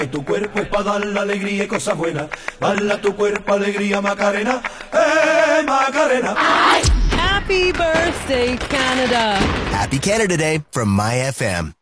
Tu cuerpo es para dar la alegría y cosas buenas. Dale a tu cuerpo alegría, Macarena. Macarena! Happy birthday, Canada! Happy Canada Day from My FM.